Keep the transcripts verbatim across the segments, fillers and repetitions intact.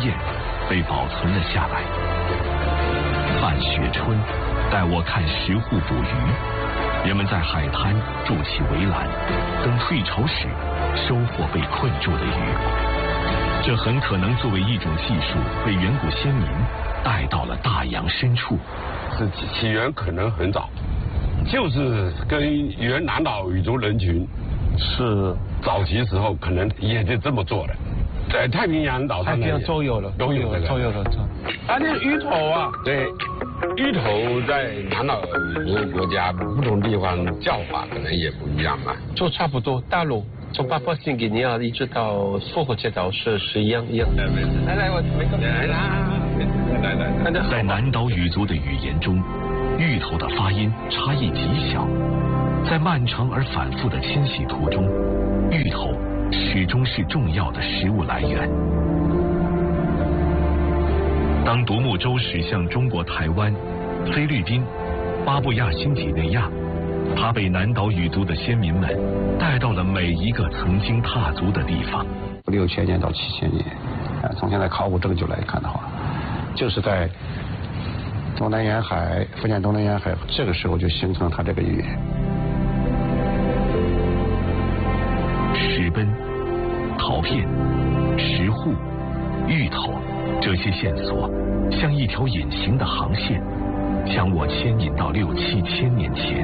艳被保存了下来。半雪春带我看石户捕鱼，人们在海滩筑起围栏，等退潮时收获被困住的鱼。这很可能作为一种技术被远古先民带到了大洋深处。 是起源可能很早，就是跟原南岛语族人群是早期时候可能也就这么做的。在太平洋岛上， 太平洋都有了， 都有这个， 都有了。 啊，那芋头啊，对，芋头在南岛语族国家不同地方叫法可能也不一样吧。 就差不多，大陆从巴布新几内亚一直到复活节岛是是一样一样。来来，我没个来啦，来来。 在南岛语族的语言中，芋头的发音差异极小，在漫长而反复的迁徙途中，芋头始终是重要的食物来源。当独木舟驶向中国台湾、菲律宾、巴布亚新几内亚，它被南岛语族的先民们带到了每一个曾经踏足的地方。 六千年到七千年，啊，从现在考古证据来看的话，就是在东南沿海、福建东南沿海，这个时候就形成了它这个语言。 石奔、陶片、石户、芋头，这些线索像一条隐形的航线，将我牵引到六七千年前。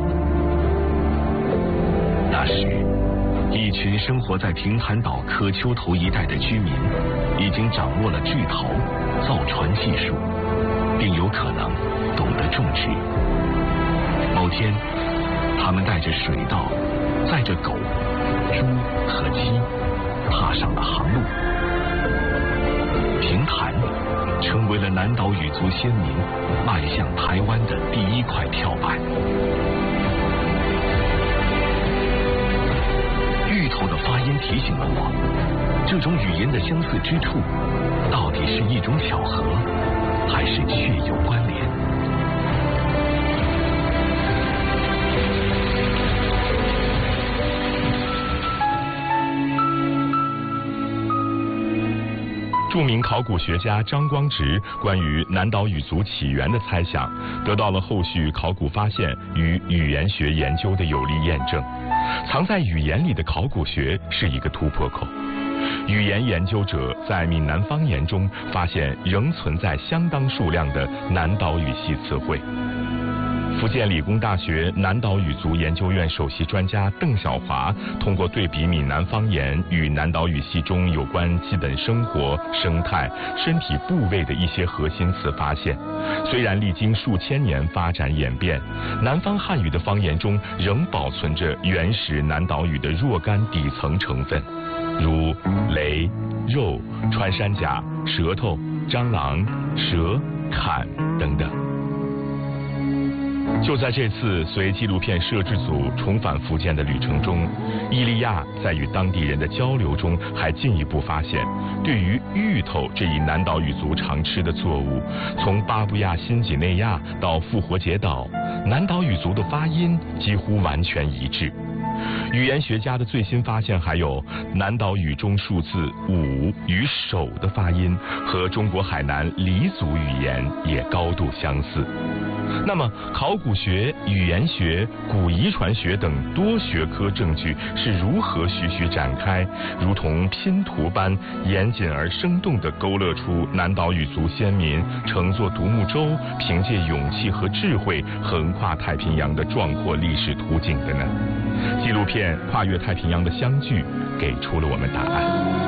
那时，一群生活在平潭岛柯丘头一带的居民，已经掌握了制陶、造船技术，并有可能懂得种植。某天，他们带着水稻，载着狗、猪和鸡，踏上了航路。平潭成为了南岛语族先民迈向台湾的第一块跳板。芋头的发音提醒了我，这种语言的相似之处，到底是一种巧合，还是确有关联？ 著名考古学家张光直关于南岛语族起源的猜想，得到了后续考古发现与语言学研究的有力验证。藏在语言里的考古学是一个突破口。语言研究者在闽南方言中发现仍存在相当数量的南岛语系词汇。福建理工大学南岛语族研究院首席专家邓小华通过对比闽南方言与南岛语系中有关基本生活、生态、身体部位的一些核心词，发现虽然历经数千年发展演变，南方汉语的方言中仍保存着原始南岛语的若干底层成分，如雷、肉、穿山甲、舌头、蟑螂、蛇、坎等等。就在这次随纪录片摄制组重返福建的旅程中，伊利亚在与当地人的交流中还进一步发现，对于芋头这一南岛语族常吃的作物，从巴布亚新几内亚到复活节岛，南岛语族的发音几乎完全一致。语言学家的最新发现还有南岛语中数字五与手的发音和中国海南黎族语言也高度相似。那么考古学、语言学、古遗传学等多学科证据是如何徐徐展开，如同拼图般严谨而生动地勾勒出南岛语族先民乘坐独木舟，凭借勇气和智慧横跨太平洋的壮阔历史图景的呢？纪录片《跨越太平洋的相聚》给出了我们答案。